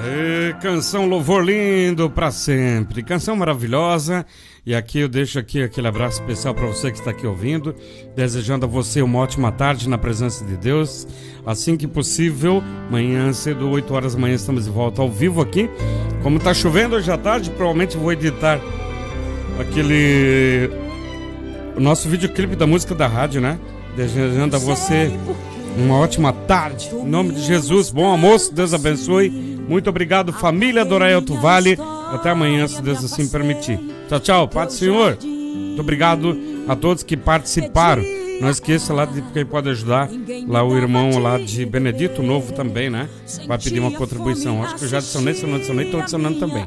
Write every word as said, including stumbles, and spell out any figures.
Aê, canção louvor lindo pra sempre, canção maravilhosa. E aqui eu deixo aqui aquele abraço especial para você que está aqui ouvindo, desejando a você uma ótima tarde na presença de Deus. Assim que possível, amanhã cedo, oito horas da manhã, estamos de volta ao vivo aqui. Como tá chovendo hoje à tarde, provavelmente vou editar aquele o nosso videoclipe da música da rádio, né? Desejando a você uma ótima tarde, em nome de Jesus. Bom almoço, Deus abençoe. Muito obrigado, família Dorael do Vale. Até amanhã, se Deus assim permitir. Tchau, tchau, Pai do Senhor. Muito obrigado a todos que participaram. Não esqueça lá de quem pode ajudar. Lá o irmão lá de Benedito Novo também, né? Vai pedir uma contribuição. Acho que eu já adicionei, se eu não adicionei, estou adicionando também.